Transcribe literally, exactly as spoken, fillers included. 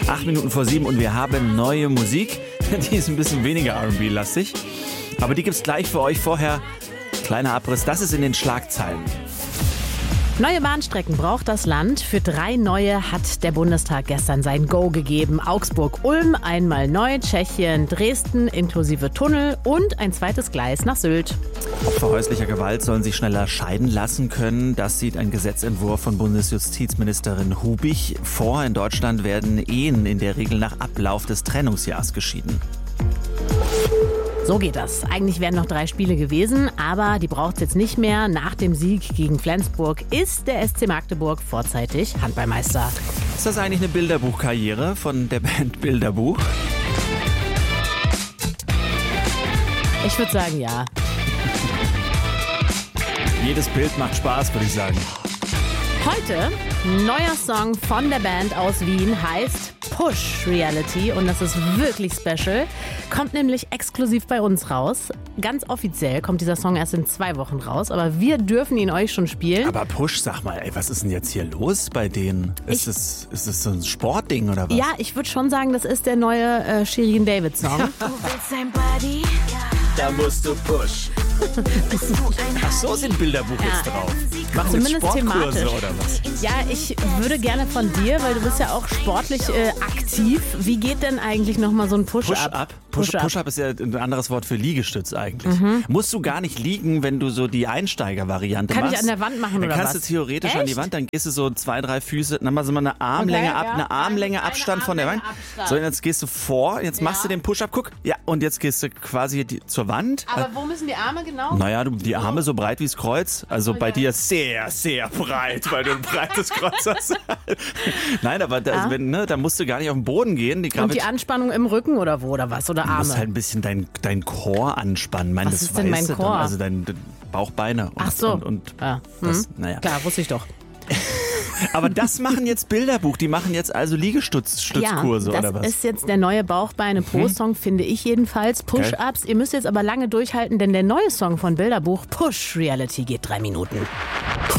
Acht Minuten vor sieben und wir haben neue Musik. Die ist ein bisschen weniger R und B-lastig. Aber die gibt's gleich für euch. Vorher kleiner Abriss. Das ist in den Schlagzeilen. Neue Bahnstrecken braucht das Land. Für drei neue hat der Bundestag gestern sein Go gegeben. Augsburg-Ulm einmal neu, Tschechien, Dresden inklusive Tunnel und ein zweites Gleis nach Sylt. Opfer häuslicher Gewalt sollen sich schneller scheiden lassen können. Das sieht ein Gesetzentwurf von Bundesjustizministerin Hubich vor. In Deutschland werden Ehen in der Regel nach Ablauf des Trennungsjahrs geschieden. So geht das. Eigentlich wären noch drei Spiele gewesen, aber die braucht es jetzt nicht mehr. Nach dem Sieg gegen Flensburg ist der S C Magdeburg vorzeitig Handballmeister. Ist das eigentlich eine Bilderbuchkarriere von der Band Bilderbuch? Ich würde sagen, ja. Jedes Bild macht Spaß, würde ich sagen. Heute neuer Song von der Band aus Wien heißt Push Reality und das ist wirklich special. Kommt nämlich exklusiv bei uns raus. Ganz offiziell kommt dieser Song erst in zwei Wochen raus, aber wir dürfen ihn euch schon spielen. Aber Push, sag mal, ey, was ist denn jetzt hier los bei denen? Ist es ist es so ein Sportding oder was? Ja, ich würde schon sagen, das ist der neue äh, Shirin David Song. Du willst ein Buddy? Da musst du Push. Ach, so sind Bilderbuch Ja. jetzt drauf. Machen Zumindest jetzt Sportkurse thematisch. oder was? Ja, ich würde gerne von dir, weil du bist ja auch sportlich äh, aktiv. Wie geht denn eigentlich nochmal so ein Push-Up? Push-Up? Push, Push-Up. Push-Up ist ja ein anderes Wort für Liegestütz eigentlich. Mhm. Musst du gar nicht liegen, wenn du so die Einsteiger-Variante Kann machst. ich an der Wand machen dann oder kannst was? du theoretisch Echt? an die Wand, dann gehst du so zwei, drei Füße, dann machst du mal eine Armlänge Okay, ab, ja. eine Armlänge Eine Abstand von der Wand. Armlänge Abstand. So, und jetzt gehst du vor, jetzt machst du Ja. den Push-Up, guck. Ja, und jetzt gehst du quasi die, zur Wand. Aber wo müssen die Arme genau? Naja, du, die Arme so breit wie das Kreuz. Also bei ja. dir sehr, sehr breit, weil du ein breites Kreuz hast. Nein, aber da, Ja. wenn, ne, da musst du gar nicht auf den Boden gehen. Die Und die Gravit- Anspannung im Rücken oder wo oder was? Oder Du musst Arme? halt ein bisschen dein, dein Core anspannen. Mein, Was das ist denn mein weißt du Core? Dann, also dein Bauchbeine. Und, Ach so. Und, und Ja. das, Hm. naja. Klar, wusste ich doch. Aber das machen jetzt Bilderbuch. Die machen jetzt also Liegestützkurse ja, oder das was? ist jetzt der neue Bauchbeine-Pro-Song, finde ich jedenfalls. Push-Ups. Ihr müsst jetzt aber lange durchhalten, denn der neue Song von Bilderbuch, Push Reality, geht drei Minuten.